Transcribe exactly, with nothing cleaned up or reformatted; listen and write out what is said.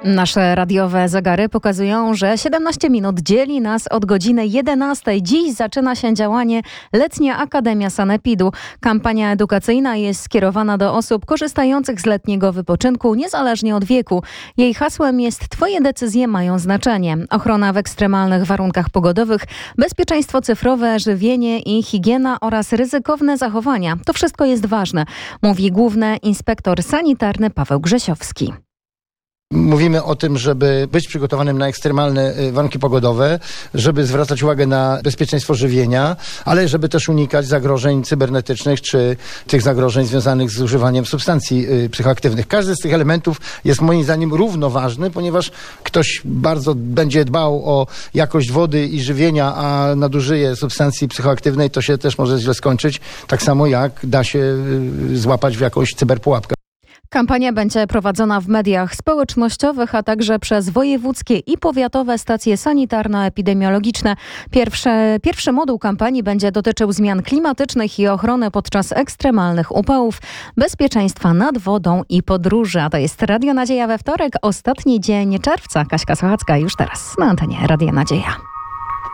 Nasze radiowe zegary pokazują, że siedemnaście minut dzieli nas od godziny jedenastej. Dziś zaczyna się działanie Letnia Akademia Sanepidu. Kampania edukacyjna jest skierowana do osób korzystających z letniego wypoczynku niezależnie od wieku. Jej hasłem jest Twoje decyzje mają znaczenie. Ochrona w ekstremalnych warunkach pogodowych, bezpieczeństwo cyfrowe, żywienie i higiena oraz ryzykowne zachowania. To wszystko jest ważne, mówi główny inspektor sanitarny Paweł Grzesiowski. Mówimy o tym, żeby być przygotowanym na ekstremalne warunki pogodowe, żeby zwracać uwagę na bezpieczeństwo żywienia, ale żeby też unikać zagrożeń cybernetycznych czy tych zagrożeń związanych z używaniem substancji psychoaktywnych. Każdy z tych elementów jest moim zdaniem równoważny, ponieważ ktoś bardzo będzie dbał o jakość wody i żywienia, a nadużyje substancji psychoaktywnej, to się też może źle skończyć, tak samo jak da się złapać w jakąś cyberpułapkę. Kampania będzie prowadzona w mediach społecznościowych, a także przez wojewódzkie i powiatowe stacje sanitarno-epidemiologiczne. Pierwsze, pierwszy moduł kampanii będzie dotyczył zmian klimatycznych i ochrony podczas ekstremalnych upałów, bezpieczeństwa nad wodą i podróży. A to jest Radio Nadzieja we wtorek, ostatni dzień czerwca. Kaśka Sochacka już teraz na antenie Radia Nadzieja.